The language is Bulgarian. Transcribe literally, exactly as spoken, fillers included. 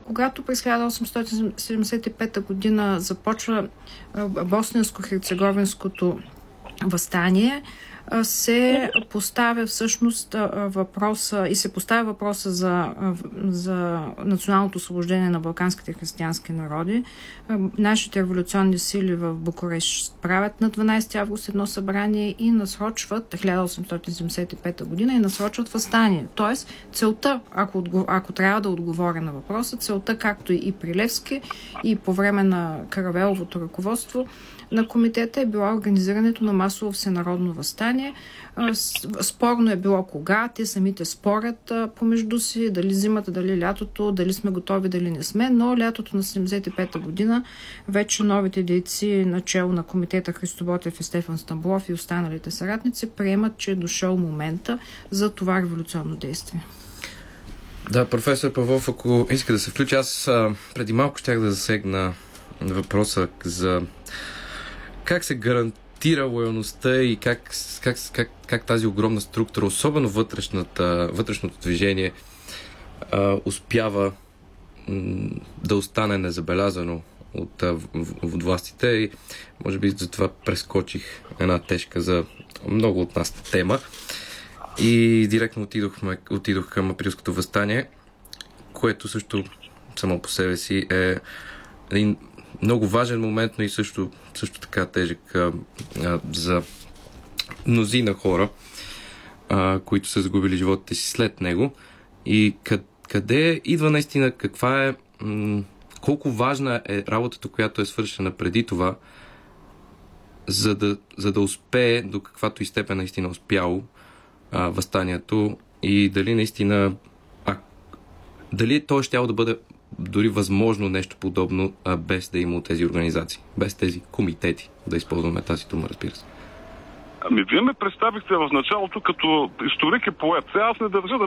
когато през хиляда осемстотин седемдесет и пета година започва босненско-херцеговинското въстание, се поставя всъщност въпроса и се поставя въпроса за, за националното освобождение на балканските християнски народи. Нашите революционни сили в Букурещ правят на дванадесети август едно събрание и насрочват хиляда осемстотин седемдесет и пета година и насрочват въстание. Тоест, целта, ако, ако трябва да отговоря на въпроса, целта, както и при Левски, и по време на Каравеловото ръководство на комитета е било организирането на масово всенародно въстание. Спорно е било кога, те самите спорят помежду си, дали зимата, дали лятото, дали сме готови, дали не сме, но лятото на седемдесет и пета година вече новите дейци, начело на комитета Христо Ботев и Стефан Стамболов и останалите съратници приемат, че е дошъл момента за това революционно действие. Да, професор Павлов, ако иска да се включи, аз а, преди малко щях да засегна въпроса за как се гарантира лоялността и как, как, как, как тази огромна структура, особено вътрешната, вътрешното движение, а, успява м, да остане незабелязано от, а, в, от властите и може би затова прескочих една тежка за много от нас тема и директно отидохме, отидох към априлското въстание, което също само по себе си е един много важен момент, но и също, също така тежък а, а, за мнозина хора, а, които са загубили животите си след него. И къд, къде идва наистина, каква е, м- колко важна е работата, която е свършена преди това, за да, за да успее до каквато и степен наистина успяло а, въстанието и дали наистина а, дали то щяло да бъде дори възможно нещо подобно, а без да има тези организации, без тези комитети, да използваме тази дума, разбира се. Ами, вие ме представихте в началото като историк и поет. Сега аз не държа да